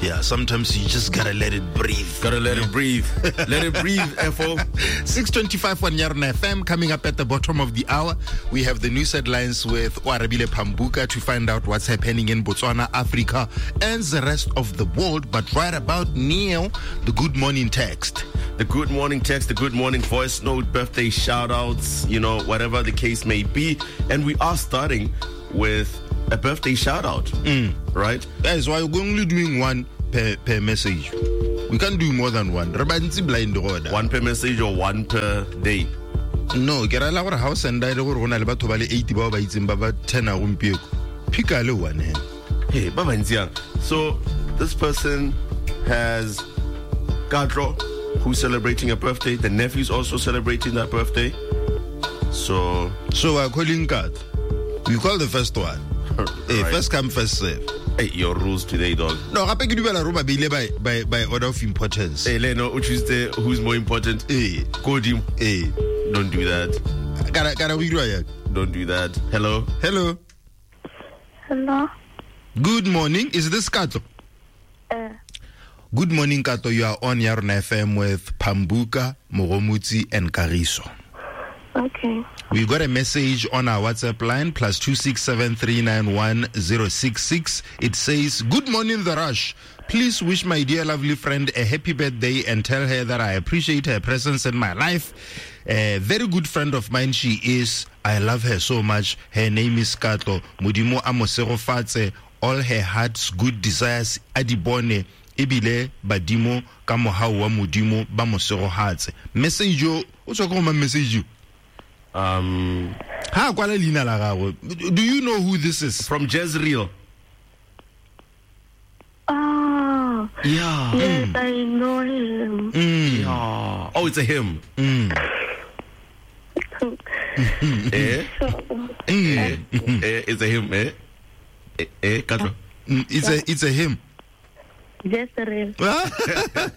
Yeah, sometimes you just gotta let it breathe. Gotta let it breathe. Let it breathe, FO. 6:25 on Yarna FM. Coming up at the bottom of the hour, we have the news headlines with Warabile Pambuka to find out what's happening in Botswana, Africa, and the rest of the world. But right about now, the good morning text. The good morning text, the good morning voice note, birthday shout-outs, whatever the case may be. And we are starting with a birthday shout-out, right? That is why we're only doing one per message. We can't do more than one. One per message or one per day? No, get a our house and I don't want to 80 baba itzim baba 10 agumpieko. Pick a low one. Hey, Baba Nziang. So this person has Kadro, who's celebrating a birthday. The nephew's also celebrating that birthday. So we're calling Kat. We call the first one. Hey, right. First come, first serve. Hey, your rules today, dog. No, I think you by order of importance. Hey, Leno, who's more important? Hey, Code him. hey, Don't do that. Don't do that. Hello. Hello. Hello. Good morning. Is this Kato? Good morning, Kato. You are on Yarna FM with Pambuka, Moromutsi, and Kariso. Okay. We got a message on our WhatsApp line, +267391066. It says, "Good morning, The Rush. Please wish my dear lovely friend a happy birthday and tell her that I appreciate her presence in my life. A very good friend of mine she is. I love her so much. Her name is Kato. Modimo amosego fatse. All her heart's good desires adibone. Ebile badimo ka mohau wa modimo ba mosego hatse." Message yo, o tswa go ma message yo. Do you know who this is? From Jezreel. Oh. Yeah. Yes, I know him. Yeah. Oh, it's a him. It's a him. Kadro. It's a him. Jezreel.